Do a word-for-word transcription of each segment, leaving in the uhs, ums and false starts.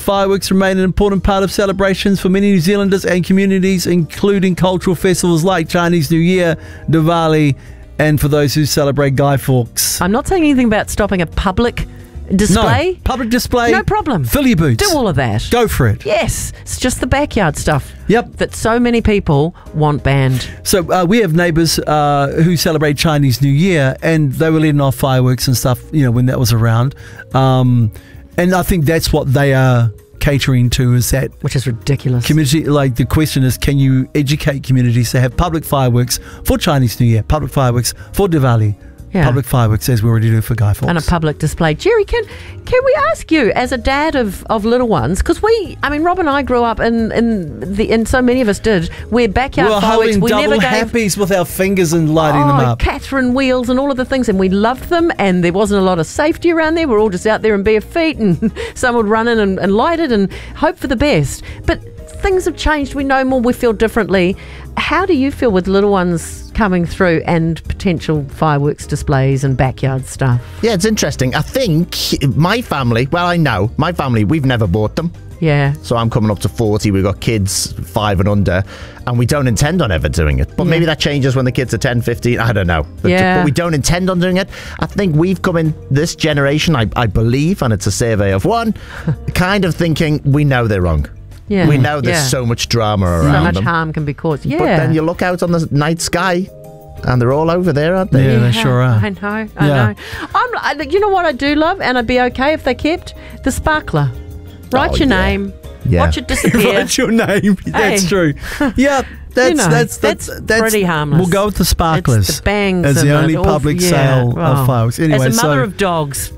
fireworks remain an important part of celebrations for many New Zealanders and communities, including cultural festivals like Chinese New Year, Diwali, and for those who celebrate Guy Fawkes. I'm not saying anything about stopping a public display. No, public display. No problem. Fill your boots. Do all of that. Go for it. Yes. It's just the backyard stuff. Yep. That so many people want banned. So uh, we have neighbours uh, who celebrate Chinese New Year, and they were letting off fireworks and stuff, you know, when that was around. Um, and I think that's what they are catering to, is that, which is ridiculous. Community, like the question is, can you educate communities to have public fireworks for Chinese New Year, public fireworks for Diwali, yeah. public fireworks as we already do for Guy Fawkes, and a public display. Jerry, can can we ask you, as a dad of, of little ones, because we, I mean, Rob and I grew up in in the, and so many of us did, where backyard we were fireworks, holding we double never gave happies with our fingers and lighting oh, them up. Catherine wheels and all of the things, and we loved them, and there wasn't a lot of safety around there. We're all just out there in bare feet, and someone would run in and, and light it and hope for the best. But things have changed. We know more. We feel differently. How do you feel with little ones coming through and potential fireworks displays and backyard stuff? Yeah, it's interesting. I think my family, well, I know, my family, we've never bought them. Yeah. So I'm coming up to forty. We've got kids five and under, and we don't intend on ever doing it. But yeah. maybe that changes when the kids are ten, fifteen. I don't know. But, yeah. but we don't intend on doing it. I think we've come in this generation, I, I believe, and it's a survey of one, kind of thinking we know they're wrong. Yeah. We know there's yeah. so much drama around them. So much them. harm can be caused. Yeah. But then you look out on the night sky, and they're all over there, aren't they? Yeah, yeah, they sure are. I know, I yeah. know. I'm, I, you know what I do love, and I'd be okay if they kept? The sparkler. Write oh, your yeah. name, yeah. watch it disappear. Write your name. That's hey. true. Yeah, that's, you know, that's, that's, that's, that's pretty harmless. We'll go with the sparklers. It's the bangs. as the only all, public yeah. sale oh. of fireworks. Anyway, as a mother so, of dogs.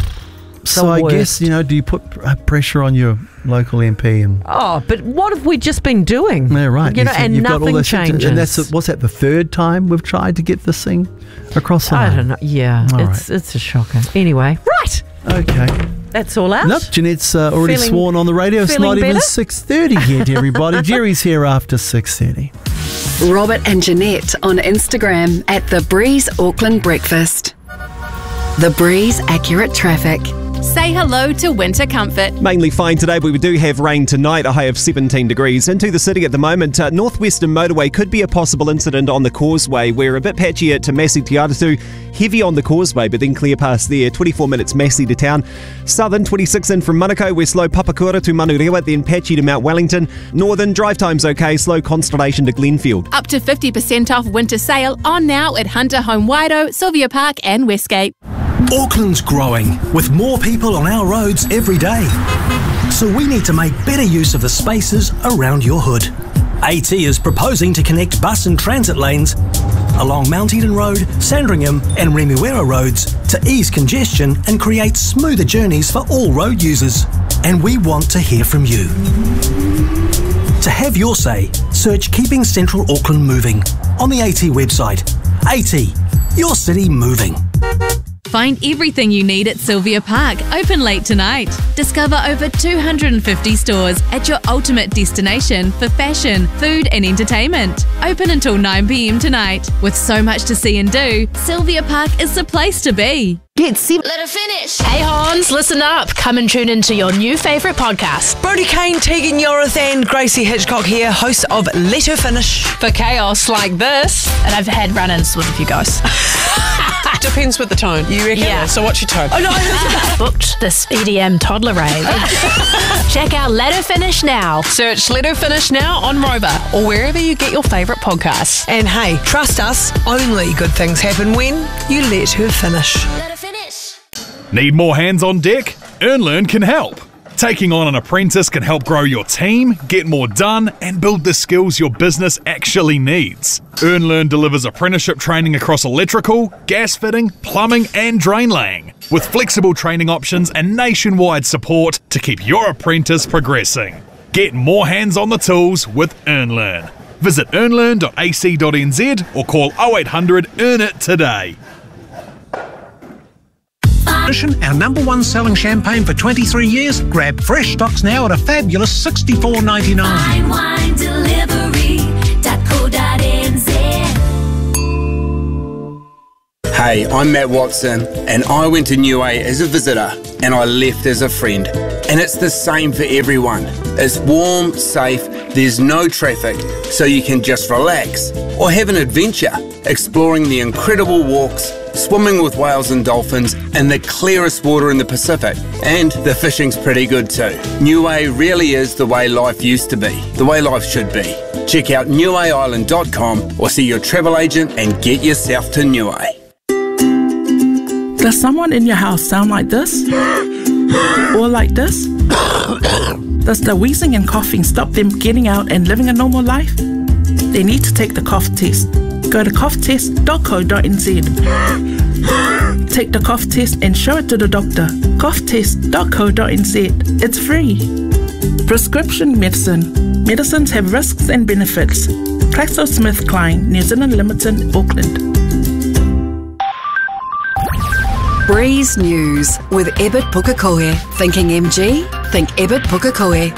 So I worst. guess, you know, do you put pressure on your local M P? And oh, but what have we just been doing? Yeah, right. You know, You've, and you've nothing got all this, changes. And that's what's that? The third time we've tried to get this thing across the line. I don't know. Yeah, all it's right. it's a shocker. Anyway, right. Okay. That's all out. Nope, Jeanette's uh, already Feeling- sworn on the radio. It's not feeling even better? six thirty yet, everybody. Jerry's here after six thirty. Robert and Jeanette on Instagram at The Breeze Auckland Breakfast. The Breeze Accurate Traffic. Say hello to winter comfort. Mainly fine today, but we do have rain tonight, a high of seventeen degrees. Into the city at the moment, uh, Northwestern Motorway could be a possible incident on the causeway. We're a bit patchy at Massey Te Aratu, heavy on the causeway, but then clear past there. twenty-four minutes Massey to town. Southern, twenty-six in from Manukau. We're slow Papakura to Manurewa, then patchy to Mount Wellington. Northern, drive time's okay, slow Constellation to Glenfield. Up to fifty percent off winter sale on now at Hunter Home Waido, Sylvia Park and Westgate. Auckland's growing, with more people on our roads every day. So we need to make better use of the spaces around your hood. AT is proposing to connect bus and transit lanes along Mount Eden Road, Sandringham and Remuera roads to ease congestion and create smoother journeys for all road users. And we want to hear from you. To have your say, search Keeping Central Auckland Moving on the AT website. AT, your city moving. Find everything you need at Sylvia Park, open late tonight. Discover over two hundred fifty stores at your ultimate destination for fashion, food and entertainment. Open until nine p.m. tonight. With so much to see and do, Sylvia Park is the place to be. Get seven. Let her finish. Hey Hans, listen up. Come and tune into your new favourite podcast. Brody Kane, Tegan Yorith and Gracie Hitchcock here, hosts of Let Her Finish. For chaos like this. And I've had run-ins with a few guys. Depends with the tone. You reckon? Yeah. So what's your tone? Oh no, booked this E D M toddler rave. Check out Let Her Finish now. Search Let Her Finish now on Rover or wherever you get your favourite podcasts. And hey, trust us, only good things happen when you let her finish. Let her finish. Need more hands on deck? EarnLearn can help. Taking on an apprentice can help grow your team, get more done, and build the skills your business actually needs. EarnLearn delivers apprenticeship training across electrical, gas fitting, plumbing, and drain laying, with flexible training options and nationwide support to keep your apprentice progressing. Get more hands on the tools with EarnLearn. Visit earn learn dot a c dot n z or call oh eight hundred earn it today. Our number one selling champagne for twenty-three years. Grab fresh stocks now at a fabulous sixty-four ninety-nine. Fine wine delivery dot co dot n z. Hey, I'm Matt Watson, and I went to Niue as a visitor, and I left as a friend. and it's the same for everyone. It's warm, safe, there's no traffic, so you can just relax or have an adventure, exploring the incredible walks, swimming with whales and dolphins in the clearest water in the Pacific. And the fishing's pretty good too. Niue really is the way life used to be, the way life should be. Check out niue island dot com or see your travel agent and get yourself to Niue. Does someone in your house sound like this? Or like this? Does the wheezing and coughing stop them getting out and living a normal life? They need to take the cough test. Go to cough test dot co dot n z. Take the cough test and show it to the doctor. cough test dot co dot n z. It's free. Prescription medicine. Medicines have risks and benefits. GlaxoSmithKline, New Zealand Limited, Auckland. Breeze News with Ebert Pukekohe. Thinking M G? Think Ebert Pukekohe.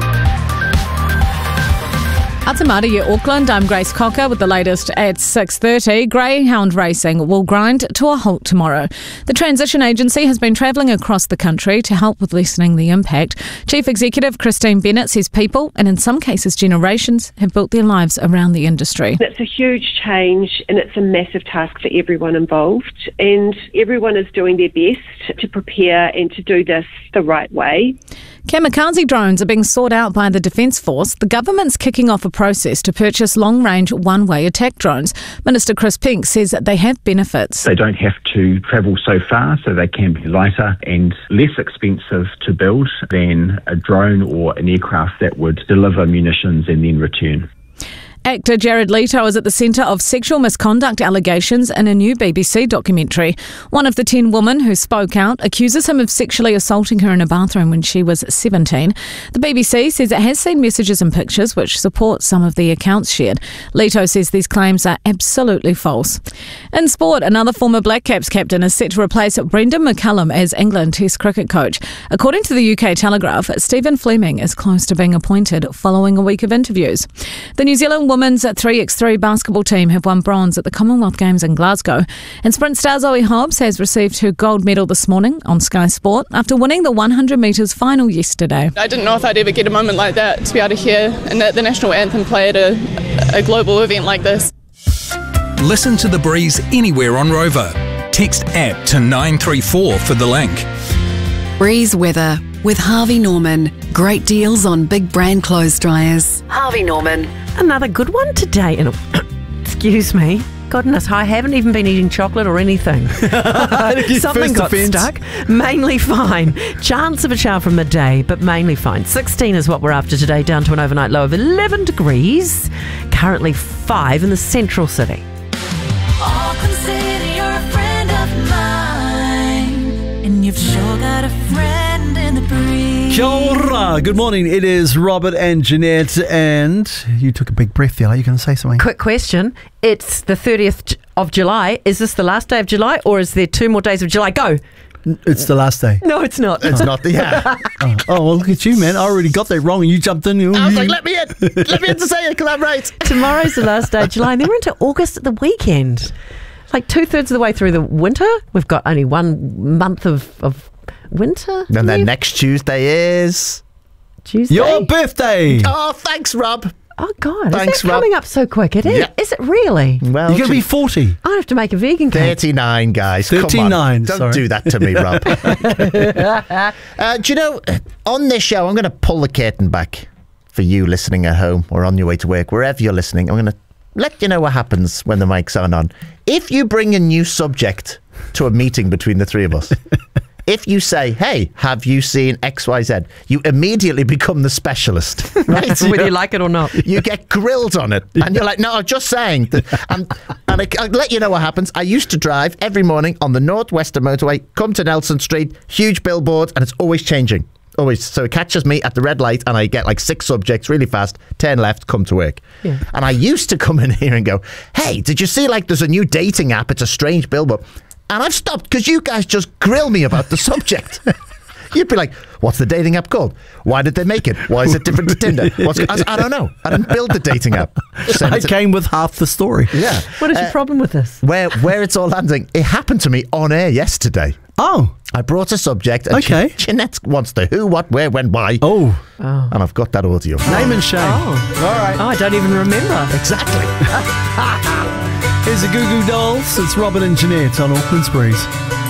Atamata, Auckland. I'm Grace Cocker with the latest at six thirty. Greyhound racing will grind to a halt tomorrow. The Transition Agency has been travelling across the country to help with lessening the impact. Chief Executive Christine Bennett says people, and in some cases generations, have built their lives around the industry. It's a huge change and it's a massive task for everyone involved, and everyone is doing their best to prepare and to do this the right way. Kamikaze drones are being sought out by the Defence Force. The government's kicking off a process to purchase long-range one-way attack drones. Minister Chris Pink says that they have benefits. They don't have to travel so far, so they can be lighter and less expensive to build than a drone or an aircraft that would deliver munitions and then return. Actor Jared Leto is at the centre of sexual misconduct allegations in a new B B C documentary. One of the ten women who spoke out accuses him of sexually assaulting her in a bathroom when she was seventeen. The B B C says it has seen messages and pictures which support some of the accounts shared. Leto says these claims are absolutely false. In sport, another former Black Caps captain is set to replace Brendan McCullum as England Test cricket coach. According to the U K Telegraph, Stephen Fleming is close to being appointed following a week of interviews. The New Zealand women's three by three basketball team have won bronze at the Commonwealth Games in Glasgow. And sprint star Zoe Hobbs has received her gold medal this morning on Sky Sport after winning the one hundred metres final yesterday. I didn't know if I'd ever get a moment like that, to be able to hear and the, the national anthem play at a, a global event like this. Listen to The Breeze anywhere on Rover. Text app to nine three four for the link. Breeze weather with Harvey Norman. Great deals on big brand clothes dryers. Harvey Norman. Another good one today. And excuse me. Goodness, I haven't even been eating chocolate or anything. Something got offense. stuck. Mainly fine. Chance of a shower from midday, but mainly fine. sixteen is what we're after today, down to an overnight low of eleven degrees. Currently five in the central city. All consider you're a friend of mine, and you've sure got a friend in the breeze. Kia ora. Good morning. It is Robert and Jeanette, and you took a big breath there. Are you going to say something? Quick question. It's the thirtieth of July. Is this the last day of July, or is there two more days of July? Go. It's the last day. No, it's not. It's not the yeah. oh, oh, well, look at you, man. I already got that wrong, and you jumped in. I was like, let me in. Let me in to say it, because I'm right. Tomorrow's the last day of July, and then we're into August at the weekend. Like two-thirds of the way through the winter. We've got only one month of... of winter. And then next Tuesday is Tuesday. Your birthday. Oh, thanks, Rob. Oh God, thanks, is that Rob. coming up so quick? It is. Yeah. Is it really? Well, you're going to be forty. I have to make a vegan cake. thirty-nine, guys. thirty-nine. Come on. Don't sorry. do that to me, Rob. uh, do you know, on this show, I'm going to pull the curtain back for you listening at home or on your way to work, wherever you're listening. I'm going to let you know what happens when the mics aren't on. If you bring a new subject to a meeting between the three of us. If you say, hey, have you seen X Y Z? You immediately become the specialist, right? Whether you like it or not. You get grilled on it. And you're like, no, I'm just saying. And, and I, I'll let you know what happens. I used to drive every morning on the Northwestern Motorway, come to Nelson Street, huge billboard, and it's always changing. Always. So it catches me at the red light and I get like six subjects really fast, ten left, come to work. Yeah. And I used to come in here and go, hey, did you see like there's a new dating app? It's a strange billboard. And I've stopped because you guys just grill me about the subject. You'd be like, what's the dating app called? Why did they make it? Why is it different to Tinder? What's, I, I don't know. I didn't build the dating app. Send I it to- came with half the story. Yeah. What is Uh, your problem with this? Where where it's all landing, it happened to me on air yesterday. Oh. I brought a subject. And Okay. Jean- Jeanette wants the who, what, where, when, why. Oh. Oh. And I've got that audio. Name and shame. Oh. All right. Oh, I don't even remember. Exactly. Here's the Goo Goo Dolls. It's Robin and Jeanette on Auckland's Breeze.